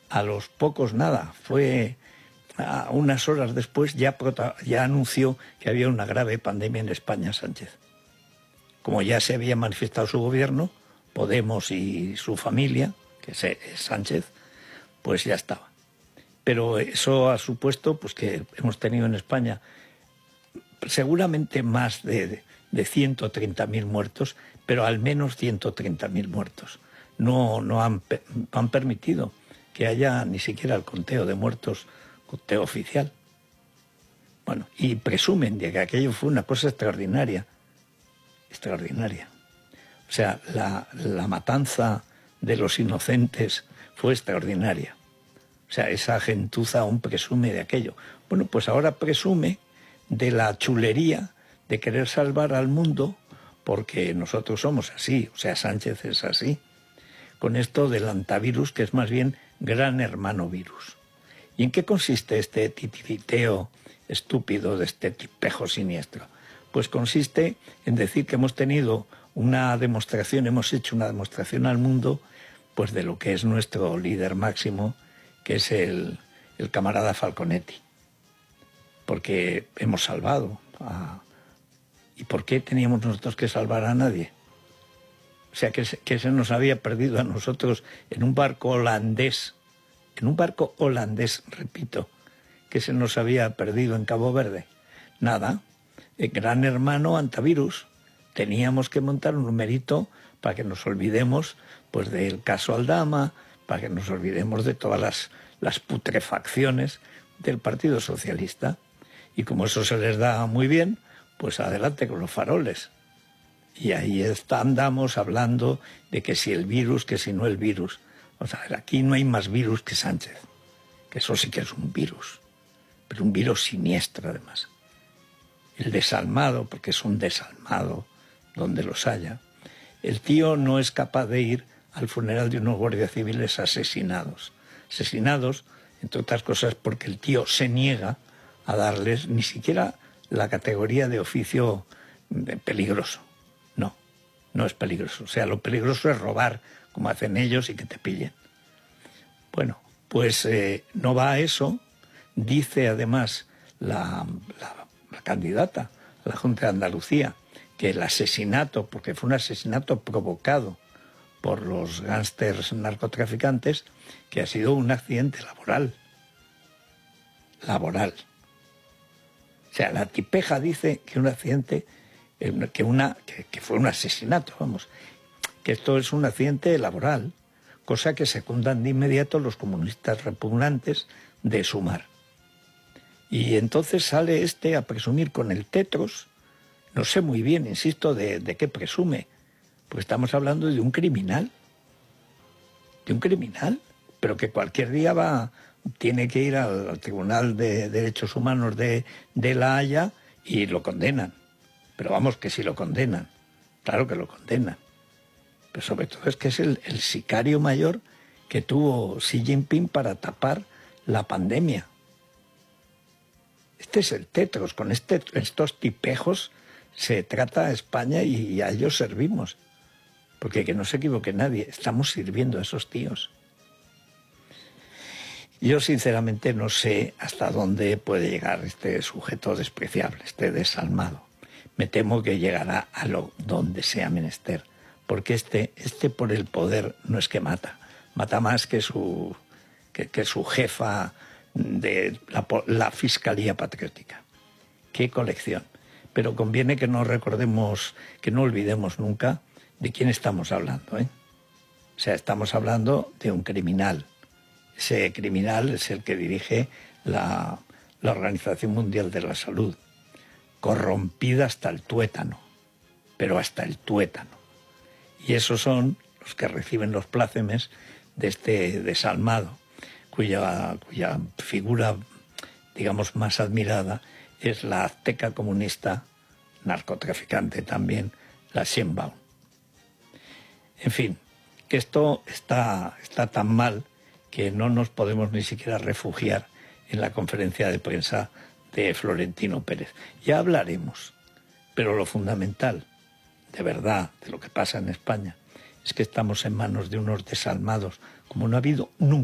A los pocos nada, fue a unas horas después ya anunció que había una grave pandemia en España, Sánchez. Como ya se había manifestado su gobierno, Podemos y su familia, que es Sánchez, pues ya estaba. Pero eso ha supuesto pues que hemos tenido en España seguramente más de 130.000 muertos, pero al menos 130.000 muertos. No han permitido que haya ni siquiera el conteo de muertos, conteo oficial. Bueno, y presumen de que aquello fue una cosa extraordinaria. Extraordinaria. O sea, la matanza de los inocentes fue extraordinaria. O sea, esa gentuza aún presume de aquello. Bueno, pues ahora presume de la chulería de querer salvar al mundo porque nosotros somos así, o sea, Sánchez es así, con esto del antivirus, que es más bien gran hermano virus. ¿Y en qué consiste este titiriteo estúpido de este tipejo siniestro? Pues consiste en decir que hemos tenido una demostración, hemos hecho una demostración al mundo pues de lo que es nuestro líder máximo, que es el camarada Falconetti. Porque hemos salvado a... ¿Y por qué teníamos nosotros que salvar a nadie? O sea, que se nos había perdido a nosotros en un barco holandés, repito, que se nos había perdido en Cabo Verde. Nada, el gran hermano antivirus. Teníamos que montar un numerito para que nos olvidemos pues del caso Aldama, para que nos olvidemos de todas las putrefacciones del Partido Socialista. Y como eso se les da muy bien, pues adelante con los faroles. Y ahí andamos hablando de que si el virus, que si no el virus. O sea, aquí no hay más virus que Sánchez, que eso sí que es un virus, pero un virus siniestro además. El desalmado, porque es un desalmado donde los haya. El tío no es capaz de ir al funeral de unos guardias civiles asesinados. Asesinados, entre otras cosas, porque el tío se niega a darles ni siquiera la categoría de oficio peligroso. No es peligroso. O sea, lo peligroso es robar, como hacen ellos, y que te pillen. Bueno, pues no va a eso. Dice además la candidata a la Junta de Andalucía que el asesinato, porque fue un asesinato provocado por los gángsters narcotraficantes, que ha sido un accidente laboral. O sea, la tipeja dice que un accidente, que fue un asesinato, vamos, que esto es un accidente laboral, cosa que secundan de inmediato los comunistas repugnantes de Sumar. Y entonces sale a presumir con el tetros, no sé muy bien, insisto, de qué presume, pues estamos hablando de un criminal, pero que cualquier día tiene que ir al Tribunal de Derechos Humanos de La Haya y lo condenan. Pero vamos, que si lo condenan, claro que lo condenan. Pero sobre todo es que es el sicario mayor que tuvo Xi Jinping para tapar la pandemia. Este es el tetros, con estos tipejos se trata a España y a ellos servimos. Porque que no se equivoque nadie, estamos sirviendo a esos tíos. Yo sinceramente no sé hasta dónde puede llegar este sujeto despreciable, este desalmado. Me temo que llegará a donde sea menester, porque este por el poder no es que mata más que su jefa de la Fiscalía Patriótica. ¡Qué colección! Pero conviene que no olvidemos nunca de quién estamos hablando, ¿eh? O sea, estamos hablando de un criminal. Ese criminal es el que dirige la Organización Mundial de la Salud, corrompida hasta el tuétano, pero hasta el tuétano. Y esos son los que reciben los plácemes de este desalmado, cuya figura, digamos, más admirada es la azteca comunista, narcotraficante también, la Sheinbaum. En fin, que esto está tan mal que no nos podemos ni siquiera refugiar en la conferencia de prensa de Florentino Pérez. Ya hablaremos, pero lo fundamental, de verdad, de lo que pasa en España, es que estamos en manos de unos desalmados, como no ha habido nunca.